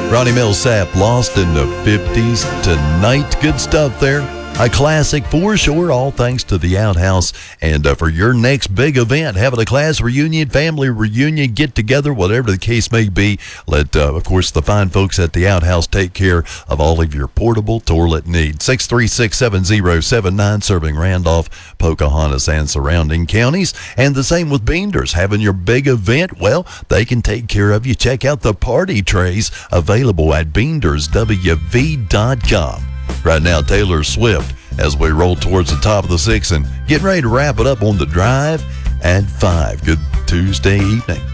Ronnie Millsap, Lost in the 50s tonight. Good stuff there. A classic for sure, all thanks to the Outhouse. And for your next big event, having a class reunion, family reunion, get together, whatever the case may be, let, of course, the fine folks at the Outhouse take care of all of your portable toilet needs. 636-7079, serving Randolph, Pocahontas, and surrounding counties. And the same with Beenders. Having your big event, well, they can take care of you. Check out the party trays available at BeendersWV.com. Right now, Taylor Swift, as we roll towards the top of the 6 and getting ready to wrap it up on the drive at 5. Good Tuesday evening.